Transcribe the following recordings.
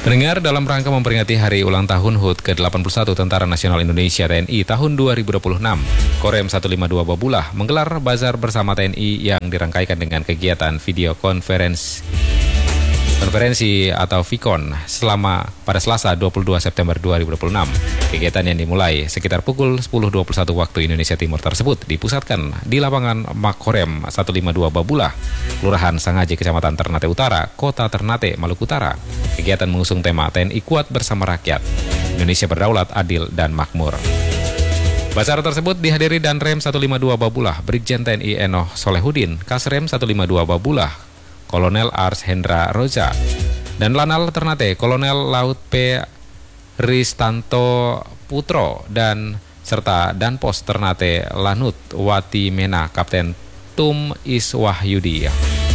Pendengar, dalam rangka memperingati hari ulang tahun HUT ke-81 Tentara Nasional Indonesia TNI tahun 2026, Korem 152 Babulah menggelar bazar bersama TNI yang dirangkaikan dengan kegiatan video konferensi atau VCON pada Selasa 22 September 2026. Kegiatan yang dimulai sekitar pukul 10.21 waktu Indonesia Timur tersebut dipusatkan di lapangan Makorem 152 Babulah, Kelurahan Sangaji, Kecamatan Ternate Utara, Kota Ternate, Maluku Utara. Kegiatan mengusung tema TNI Kuat Bersama Rakyat, Indonesia Berdaulat, Adil, dan Makmur. Bazar tersebut dihadiri Danrem 152 Babulah, Brigjen TNI Enoh Solehudin, Kasrem 152 Babulah, Kolonel Ars Hendra Roza, dan Lanal Ternate, Kolonel Laut P. Ristanto Putro, dan serta Danpos Ternate Lanut Wati Mena, Kapten Tum Iswahyudi.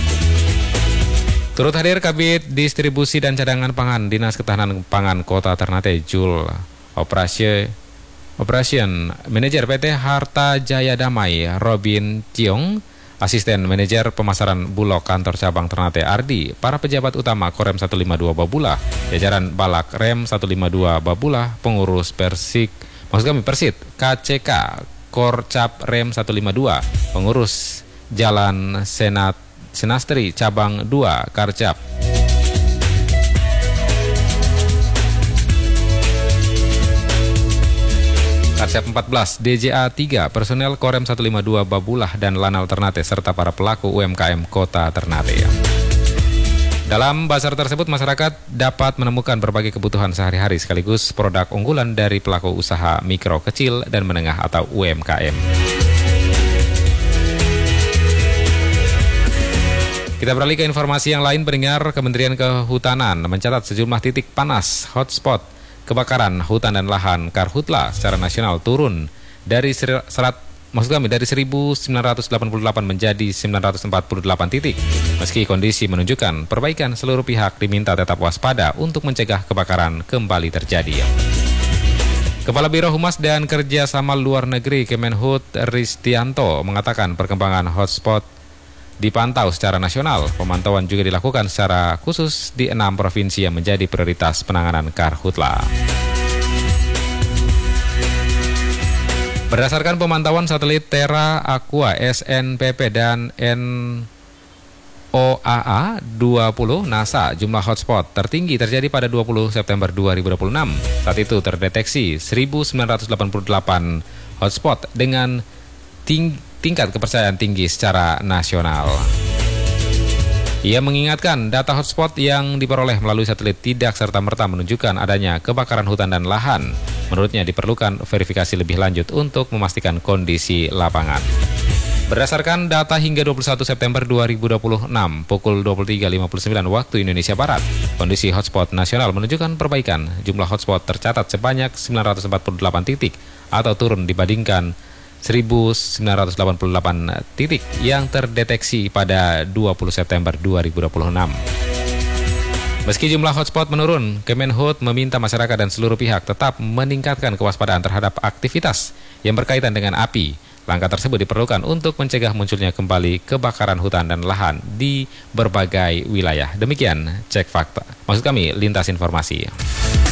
Turut hadir Kabid Distribusi dan Cadangan Pangan Dinas Ketahanan Pangan Kota Ternate, Jul Operation Manager PT Harta Jaya Damai Robin Tiong, Asisten Manajer Pemasaran Bulog Kantor Cabang Ternate Ardi, para pejabat utama Korem 152 Babulah, jajaran Balak Rem 152 Babulah, pengurus Persit KCK Korcap Rem 152, pengurus Jalan Senastri Cabang 2 Karcap. Karcap 14, DJA 3, personel Korem 152 Babulah dan Lanal Ternate, serta para pelaku UMKM Kota Ternate. Dalam bazar tersebut, masyarakat dapat menemukan berbagai kebutuhan sehari-hari sekaligus produk unggulan dari pelaku usaha mikro, kecil, dan menengah atau UMKM. Kita beralih ke informasi yang lain. Pendengar, Kementerian Kehutanan mencatat sejumlah titik panas hotspot kebakaran hutan dan lahan Karhutla secara nasional turun dari 1988 menjadi 948 titik. Meski kondisi menunjukkan perbaikan, seluruh pihak diminta tetap waspada untuk mencegah kebakaran kembali terjadi. Kepala Biro Humas dan Kerjasama Luar Negeri Kemenhut Ristianto mengatakan perkembangan hotspot dipantau secara nasional. Pemantauan juga dilakukan secara khusus di 6 provinsi yang menjadi prioritas penanganan Karhutla. Berdasarkan pemantauan satelit Terra Aqua SNPP dan NOAA 20 NASA, jumlah hotspot tertinggi terjadi pada 20 September 2026. Saat itu terdeteksi 1988 hotspot dengan tingkat kepercayaan tinggi secara nasional. Ia mengingatkan data hotspot yang diperoleh melalui satelit tidak serta-merta menunjukkan adanya kebakaran hutan dan lahan. Menurutnya diperlukan verifikasi lebih lanjut untuk memastikan kondisi lapangan. Berdasarkan data hingga 21 September 2026 pukul 23.59 waktu Indonesia Barat, kondisi hotspot nasional menunjukkan perbaikan. Jumlah hotspot tercatat sebanyak 948 titik atau turun dibandingkan 1988 titik yang terdeteksi pada 20 September 2026. Meski jumlah hotspot menurun, Kemenhut meminta masyarakat dan seluruh pihak tetap meningkatkan kewaspadaan terhadap aktivitas yang berkaitan dengan api. Langkah tersebut diperlukan untuk mencegah munculnya kembali kebakaran hutan dan lahan di berbagai wilayah. Demikian Cek Fakta. Maksud kami, Lintas Informasi.